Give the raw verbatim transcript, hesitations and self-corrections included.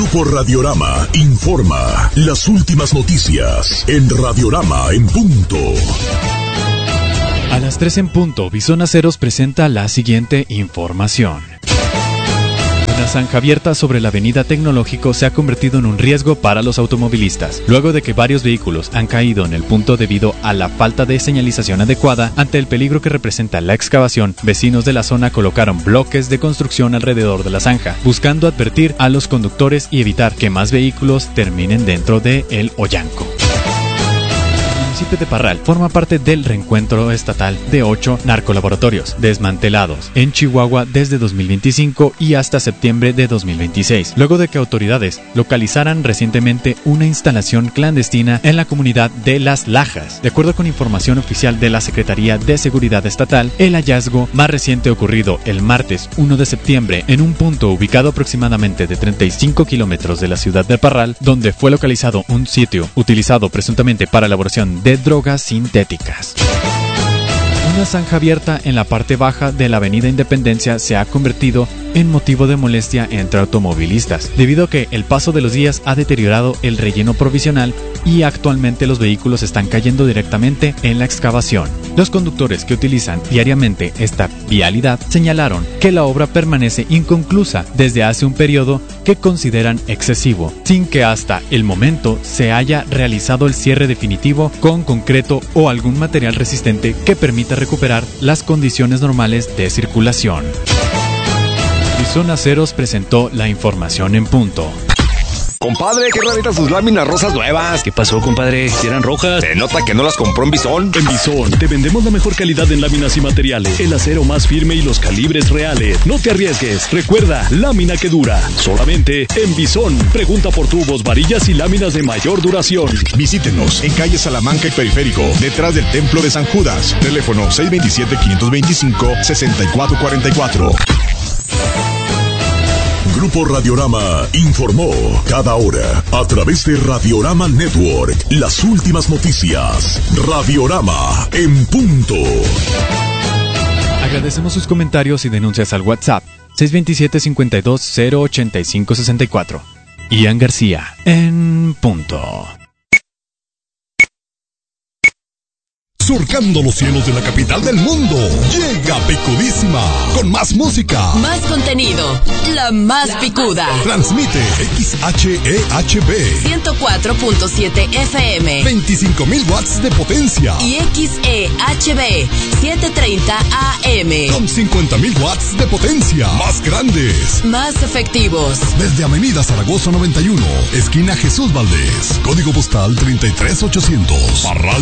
Grupo Radiorama informa las últimas noticias en Radiorama en punto. A las tres en punto, Bison Aceros presenta la siguiente información. Una zanja abierta sobre la avenida Tecnológico se ha convertido en un riesgo para los automovilistas, luego de que varios vehículos han caído en el punto debido a la falta de señalización adecuada. Ante el peligro que representa la excavación, vecinos de la zona colocaron bloques de construcción alrededor de la zanja, buscando advertir a los conductores y evitar que más vehículos terminen dentro de el Ollanco. El municipio de Parral forma parte del reencuentro estatal de ocho narcolaboratorios desmantelados en Chihuahua desde dos mil veinticinco y hasta septiembre de dos mil veintiséis, luego de que autoridades localizaran recientemente una instalación clandestina en la comunidad de Las Lajas. De acuerdo con información oficial de la Secretaría de Seguridad Estatal, el hallazgo más reciente ocurrido el martes primero de septiembre en un punto ubicado aproximadamente de treinta y cinco kilómetros de la ciudad de Parral, donde fue localizado un sitio utilizado presuntamente para elaboración de de drogas sintéticas. Una zanja abierta en la parte baja de la avenida Independencia se ha convertido en motivo de molestia entre automovilistas, debido a que el paso de los días ha deteriorado el relleno provisional y actualmente los vehículos están cayendo directamente en la excavación. Los conductores que utilizan diariamente esta vialidad señalaron que la obra permanece inconclusa desde hace un periodo que consideran excesivo, sin que hasta el momento se haya realizado el cierre definitivo con concreto o algún material resistente que permita recuperar las condiciones normales de circulación. Bison Aceros presentó la información en punto. Compadre, qué raritas sus láminas rosas nuevas. ¿Qué pasó, compadre? ¿Si eran rojas? Se nota que no las compró en Bison. En Bison te vendemos la mejor calidad en láminas y materiales, el acero más firme y los calibres reales. No te arriesgues. Recuerda, lámina que dura. Solamente en Bison. Pregunta por tubos, varillas y láminas de mayor duración. Visítenos en calle Salamanca y Periférico, detrás del Templo de San Judas. Teléfono seis dos siete, cinco dos cinco, seis cuatro cuatro cuatro. Grupo Radiorama informó cada hora a través de Radiorama Network las últimas noticias. Radiorama en punto. Agradecemos sus comentarios y denuncias al WhatsApp seis dos siete, cinco dos cero, ocho cinco seis cuatro. Ian García en punto. Surcando los cielos de la capital del mundo, llega Picudísima, con más música, más contenido, la más picuda. Transmite X H E H B ciento cuatro punto siete F M, veinticinco mil watts de potencia, y X E H B setecientos treinta A M con cincuenta mil watts de potencia, más grandes, más efectivos. Desde Avenida Zaragoza noventa y uno, esquina Jesús Valdés, código postal treinta y tres ochocientos. Parral,